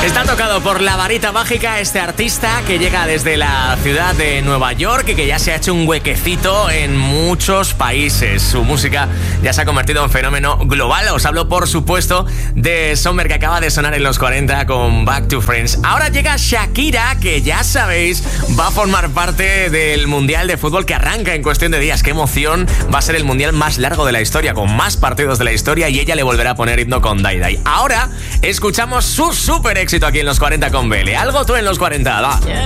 Está tocado por la varita mágica este artista que llega desde la ciudad de Nueva York y que ya se ha hecho un huequecito en muchos países. Su música ya se ha convertido en fenómeno global. Os hablo, por supuesto, de Sommer, que acaba de sonar en los 40 con Back to Friends. Ahora llega Shakira, que ya sabéis, va a formar parte del Mundial de Fútbol que arranca en cuestión de días. ¡Qué emoción! Va a ser el Mundial más largo de la historia, con más partidos de la historia, y ella le volverá a poner himno con Dai Dai. Ahora escuchamos su súper éxito aquí en los 40 con Bele. Algo tú en los 40, va.